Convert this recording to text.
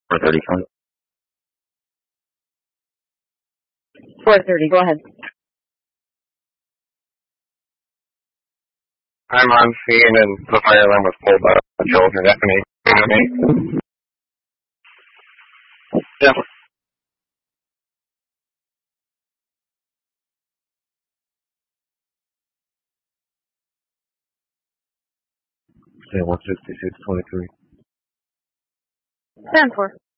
430, 430, go ahead. I'm on scene and the fire alarm was pulled by the children. Definitely. You know me? Yeah. say 166, 23. 10-4.